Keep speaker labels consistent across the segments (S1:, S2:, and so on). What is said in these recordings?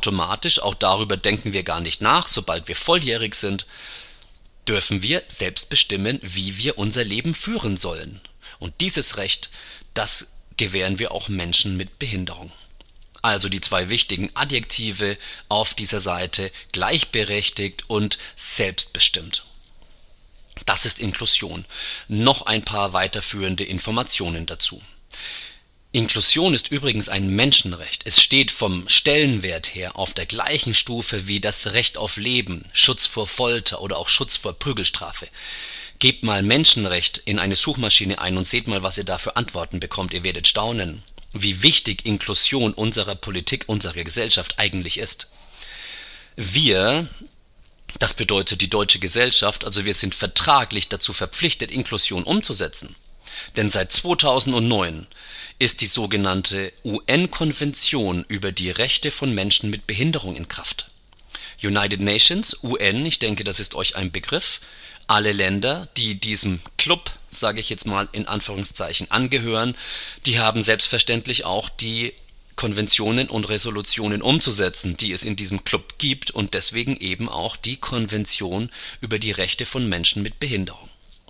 S1: automatisch, auch darüber denken wir gar nicht nach, sobald wir volljährig sind, dürfen wir selbst bestimmen, wie wir unser Leben führen sollen. Und dieses Recht, das gewähren wir auch Menschen mit Behinderung. Also die zwei wichtigen Adjektive auf dieser Seite: gleichberechtigt und selbstbestimmt. Das ist Inklusion. Noch ein paar weiterführende Informationen dazu. Inklusion ist übrigens ein Menschenrecht. Es steht vom Stellenwert her auf der gleichen Stufe wie das Recht auf Leben, Schutz vor Folter oder auch Schutz vor Prügelstrafe. Gebt mal Menschenrecht in eine Suchmaschine ein und seht mal, was ihr da für Antworten bekommt. Ihr werdet staunen, wie wichtig Inklusion unserer Politik, unserer Gesellschaft eigentlich ist. Wir, das bedeutet die deutsche Gesellschaft, also wir sind vertraglich dazu verpflichtet, Inklusion umzusetzen. Denn seit 2009 ist die sogenannte UN-Konvention über die Rechte von Menschen mit Behinderung in Kraft. United Nations, UN, ich denke, das ist euch ein Begriff. Alle Länder, die diesem Club, sage ich jetzt mal in Anführungszeichen, angehören, die haben selbstverständlich auch die Konventionen und Resolutionen umzusetzen, die es in diesem Club gibt, und deswegen eben auch die Konvention über die Rechte von Menschen mit Behinderung.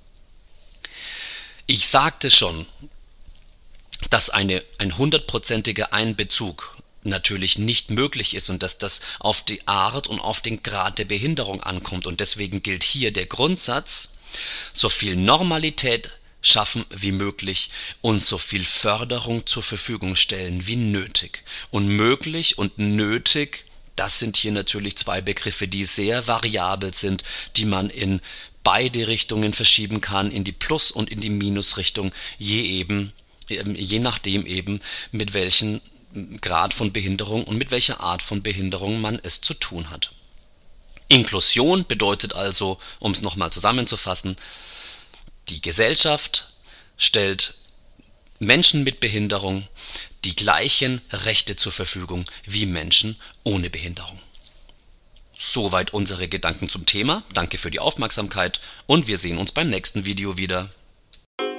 S1: Ich sagte schon, dass ein 100%iger Einbezug natürlich nicht möglich ist und dass das auf die Art und auf den Grad der Behinderung ankommt. Und deswegen gilt hier der Grundsatz: so viel Normalität schaffen wie möglich und so viel Förderung zur Verfügung stellen wie nötig. Und möglich und nötig, das sind hier natürlich zwei Begriffe, die sehr variabel sind, die man in beide Richtungen verschieben kann, in die Plus- und in die Minusrichtung, je nachdem eben, mit welchem Grad von Behinderung und mit welcher Art von Behinderung man es zu tun hat. Inklusion bedeutet also, um es nochmal zusammenzufassen, die Gesellschaft stellt Menschen mit Behinderung die gleichen Rechte zur Verfügung wie Menschen ohne Behinderung. Soweit unsere Gedanken zum Thema. Danke für die Aufmerksamkeit und wir sehen uns beim nächsten Video wieder.